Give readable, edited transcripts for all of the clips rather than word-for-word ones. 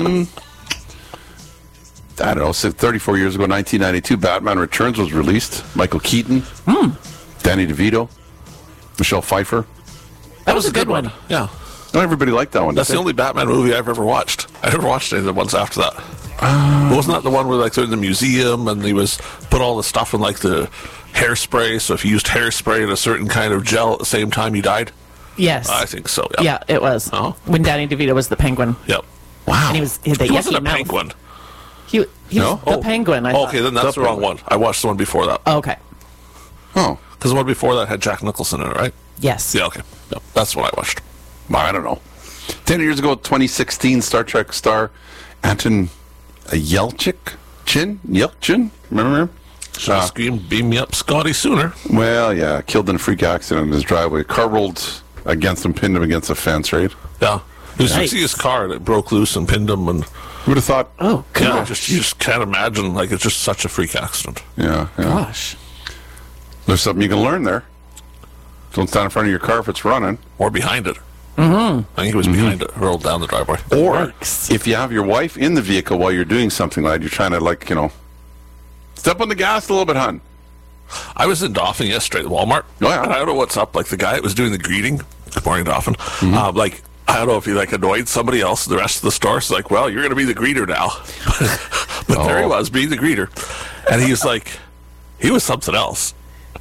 I don't know, 34 years ago, 1992, Batman Returns was released. Michael Keaton, Danny DeVito, Michelle Pfeiffer. That was a good one. Yeah. Not everybody liked that one. That's the only Batman movie I've ever watched. I never watched any of the ones after that. Wasn't that the one where like they're in the museum and he was put all the stuff in like the hairspray, so if you used hairspray and a certain kind of gel at the same time you died? Yes. I think so, yeah. Yeah, it was. Oh. When Danny DeVito was the penguin. Yep. Wow. And he had the He wasn't yucky a mouth. penguin. He No? was the penguin. I Okay, thought. then that's The the wrong penguin. one. I watched the one before that. Oh, okay. Oh, Because the one before that had Jack Nicholson in it, right? Yes. Yeah, okay. Yep. That's what I watched. I don't know. 10 years ago, 2016, Star Trek star Anton Yelchin, remember him? Should have screamed, beam me up, Scotty, sooner. Well, yeah, killed in a freak accident in his driveway. Car rolled against him, pinned him against a fence, right? Yeah. It was Yikes. fixing his car that broke loose and pinned him. And Who would have thought? Oh, yeah, gosh. you just can't imagine. Like, it's just such a freak accident. Yeah. Gosh. There's something you can learn there. Don't stand in front of your car if it's running. Or behind it. Mm-hmm. I think it was behind it, rolled down the driveway. Or Works. if you have your wife in the vehicle while you're doing something like you're trying to, like, step on the gas a little bit, hon. I was in Dauphin yesterday at Walmart. Oh, yeah. And I don't know what's up. Like, the guy that was doing the greeting, good morning, Dauphin, Mm-hmm. I don't know if he, annoyed somebody else in the rest of the store. So, well, you're going to be the greeter now. But there he was, being the greeter. And he was he was something else.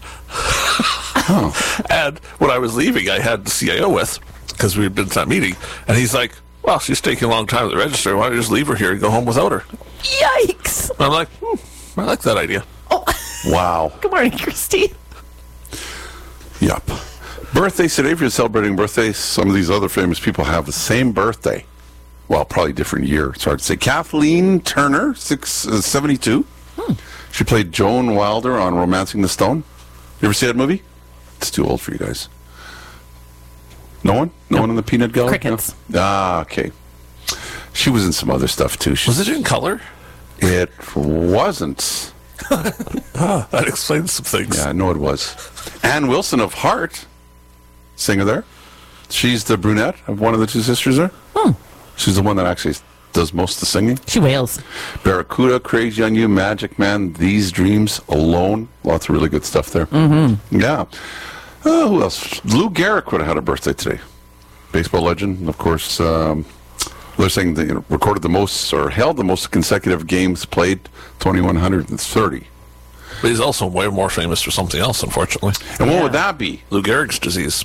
And when I was leaving, I had the CIO with, because we had been to that meeting, and he's like, well, she's taking a long time at the register. Why don't you just leave her here and go home without her? Yikes. And I'm like, I like that idea. Oh, Wow. good morning, Christine. Yep. Birthdays today, if you're celebrating birthdays, some of these other famous people have the same birthday. Well, probably different year. It's hard to say. Kathleen Turner, 72. She played Joan Wilder on Romancing the Stone. You ever see that movie? It's too old for you guys. No one? No one in the peanut gallery? Crickets. No? Ah, okay. She was in some other stuff, too. Was it in color? It wasn't. That explains some things. Yeah, I know it was. Ann Wilson of Heart, singer there. She's the brunette of one of the two sisters there. She's the one that actually does most of the singing. She wails. Barracuda, Crazy on You, Magic Man, These Dreams, Alone. Lots of really good stuff there. Mm-hmm. Yeah. Who else? Lou Gehrig would have had a birthday today. Baseball legend, of course. They're saying they recorded the most, or held the most consecutive games played, 2,130. But he's also way more famous for something else, unfortunately. And what would that be? Lou Gehrig's disease.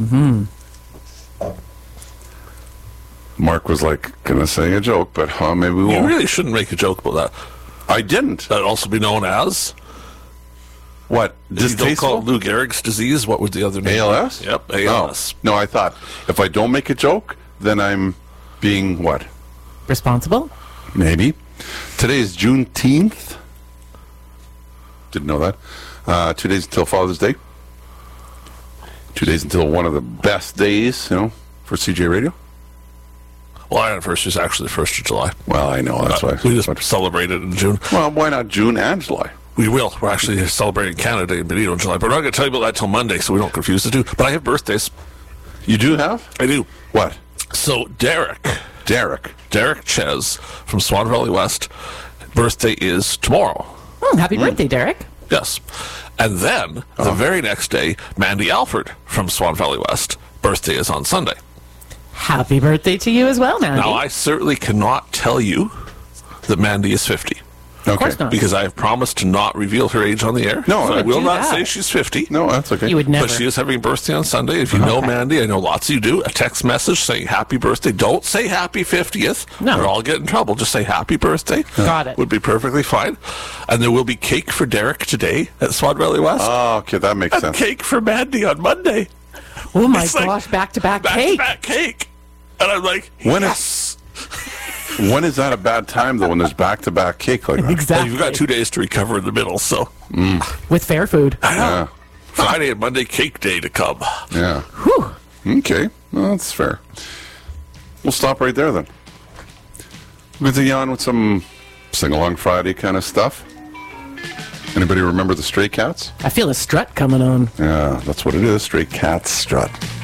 Mark was like, gonna say a joke, but maybe we You won't. really shouldn't make a joke about that. I didn't. That'd also be known as... What? If you don't call Distasteful? it Lou Gehrig's disease, what would the other name ALS? be? Yep, ALS. No, I thought if I don't make a joke, then I'm being what? Responsible? Maybe. Today is Juneteenth. Didn't know that. 2 days until Father's Day. 2 days until one of the best days, for CJ Radio. Well, our anniversary is actually the 1st of July. Well, I know, that's why. We just celebrated in June. Well, why not June and July? We will. We're actually celebrating Canada Day in Benito in July. But we're not going to tell you about that till Monday, so we don't confuse the two. But I have birthdays. You do have? I do. What? So, Derek Ches. from Swan Valley West, birthday is tomorrow. Happy birthday, Derek. Yes. And then, the very next day, Mandy Alford from Swan Valley West, birthday is on Sunday. Happy birthday to you as well, Mandy. Now, I certainly cannot tell you that Mandy is 50. Of course not. Because I have promised to not reveal her age on the air. No, so I I will do not that. say she's 50. No, that's okay. You would never. But she is having a birthday on Sunday. If you know Mandy, I know lots of you do, a text message saying happy birthday. Don't say happy 50th. No. They'll all get in trouble. Just say happy birthday. Got it. Would be perfectly fine. And there will be cake for Derek today at Swan Valley West. Oh, okay, that makes and sense. cake for Mandy on Monday. Oh my It's like gosh, back-to-back cake. Back-to-back cake. And I'm like, When is- yes. When is that a bad time, though, when there's back-to-back cake like that? Well, Exactly. you've got 2 days to recover in the middle, so. With fair food. Yeah. Friday and Monday cake day to come. Yeah. Okay. Well, that's fair. We'll stop right there, then. We'll continue on with some Sing-Along Friday kind of stuff. Anybody remember the Stray Cats? I feel a strut coming on. Yeah, that's what it is. Stray Cats Strut.